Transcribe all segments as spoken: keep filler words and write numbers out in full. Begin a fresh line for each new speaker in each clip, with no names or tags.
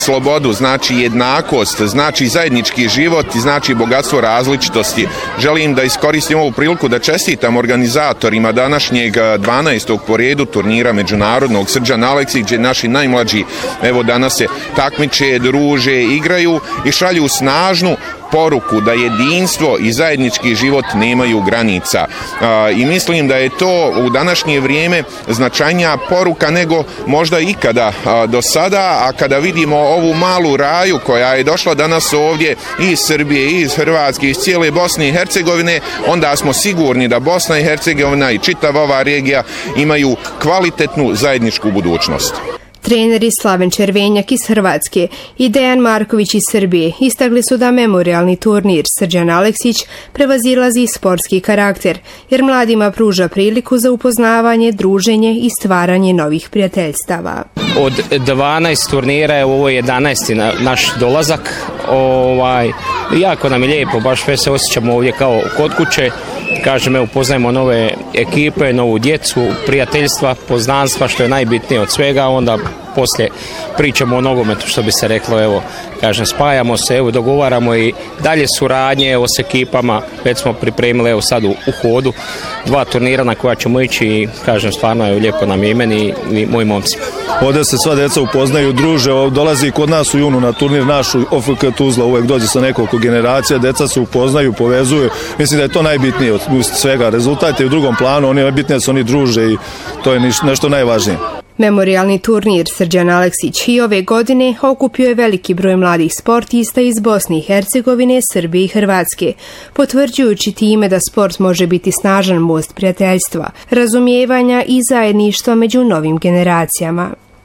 slobodu, znači jednakost, znači zajednički život i znači bogatstvo različitosti. Želim da iskoristim ovu priliku da čestitam organizatorima današnjeg dvanaestog po redu turnira međunarodnog Srđan Aleksić, gdje naši najmlađi evo danas se takmiče, druže, igraju i šalju snažnu poruku da jedinstvo i zajednički život nemaju granica. I mislim da je to u današnje vrijeme značajnija poruka nego možda ikada do sada, a kada vidimo ovu malu raju koja je došla danas ovdje iz Srbije, iz Hrvatske, iz cijele Bosne i Hercegovine, onda smo sigurni da Bosna i Hercegovina i čitava ova regija imaju kvalitetnu zajedničku budućnost.
Treneri Slaven Červenjak iz Hrvatske i Dejan Marković iz Srbije istakli su da memorijalni turnir Srđan Aleksić prevazilazi sportski karakter, jer mladima pruža priliku za upoznavanje, druženje i stvaranje novih prijateljstava.
Od dvanaest turnira je ovo jedanaesti naš dolazak. Ovaj, jako nam je lijepo, baš sve se osjećamo ovdje kao kod kuće. Kažem, evo, poznajemo nove ekipe, novu djecu, prijateljstva, poznanstva, što je najbitnije od svega, onda poslije pričamo o nogometu, što bi se reklo, evo, kažem, spajamo se, evo, dogovaramo i dalje suradnje, evo, s ekipama, već smo pripremili, evo, sad u, u hodu, dva turnira na koja ćemo ići i, kažem, stvarno, evo, lijepo nam je i meni i mojim momcima.
Ovdje se sva djeca upoznaju, druže, dolazi kod nas u junu na turnir našu O F K Tuzla, uvijek dođe sa nekoliko generacija, djeca se upoznaju, povezuju, mislim da je to najbitnije od svega, rezultat je u drugom planu, oni najbitnije su oni druže i to je nešto najvažnije.
Memorijalni turnir Srđan Aleksić i ove godine okupio je veliki broj mladih sportista iz Bosne i Hercegovine, Srbije i Hrvatske, potvrđujući time da sport može biti snažan most prijateljstva, razumijevanja i zajedništva među novim generacijama.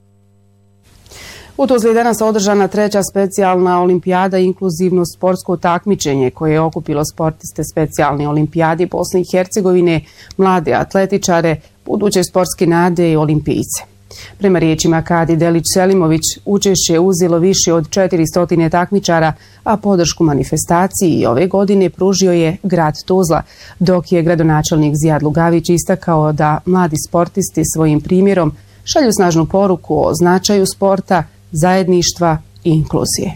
U Tuzli je danas održana treća specijalna olimpijada i inkluzivno sportsko takmičenje koje je okupilo sportiste specijalne olimpijade Bosne i Hercegovine, mlade atletičare, buduće sportske nade i olimpijce. Prema riječima Kadi Delić-Selimović, učešće je uzelo više od četiristo takmičara, a podršku manifestaciji i ove godine pružio je grad Tuzla, dok je gradonačelnik Zijad Lugavić istakao da mladi sportisti svojim primjerom šalju snažnu poruku o značaju sporta, zajedništva i inkluzije.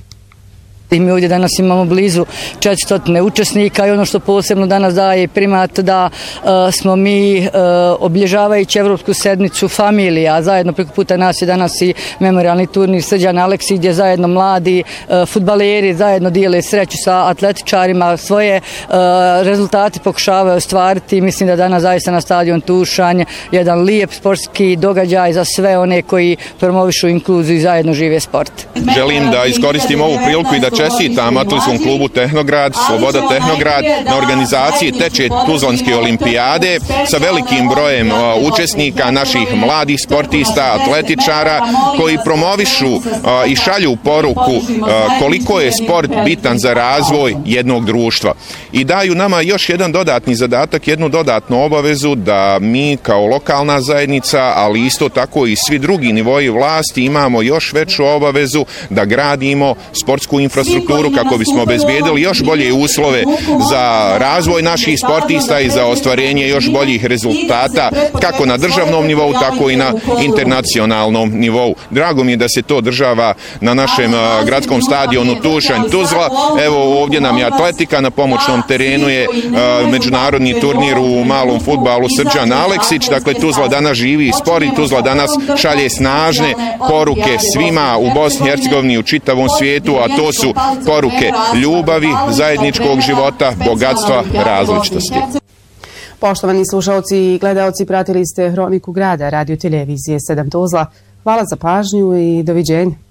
I mi ovdje danas imamo blizu četiristo učesnika i ono što posebno danas daje primat da uh, smo mi uh, obilježavajući Evropsku sedmicu familija, zajedno preko puta nas je danas i memorijalni turnir Srđan Aleksić gdje zajedno mladi uh, fudbaleri zajedno dijele sreću sa atletičarima, svoje uh, rezultate pokušavaju ostvariti i mislim da danas zaista na stadion Tušanj jedan lijep sportski događaj za sve one koji promovišu inkluziju i zajedno žive sport.
Želim da iskoristim ovu priliku i da čestitam atletskom klubu Tehnograd, Sloboda Tehnograd na organizaciji teče Tuzlanske olimpijade sa velikim brojem učesnika, naših mladih sportista, atletičara koji promovišu i šalju poruku koliko je sport bitan za razvoj jednog društva. I daju nama još jedan dodatni zadatak, jednu dodatnu obavezu da mi kao lokalna zajednica, ali isto tako i svi drugi nivoji vlasti imamo još veću obavezu da gradimo sportsku infrastrukturu kako bismo obezbijedili još bolje uslove za razvoj naših sportista i za ostvarenje još boljih rezultata kako na državnom nivou, tako i na internacionalnom nivou. Drago mi je da se to održava na našem gradskom stadionu Tušanj Tuzla. Evo ovdje nam je atletika, na pomoćnom terenu je međunarodni turnir u malom fudbalu Srđan Aleksić. Dakle, Tuzla danas živi sport i Tuzla danas šalje snažne poruke svima u Bosni i Hercegovini i u čitavom svijetu, a to su poruke ljubavi, zajedničkog života, bogatstva, različitosti.
Poštovani slušalci i gledaoci, pratili ste Hroniku grada radio televizije sedam Tuzla. Hvala za pažnju i doviđenja.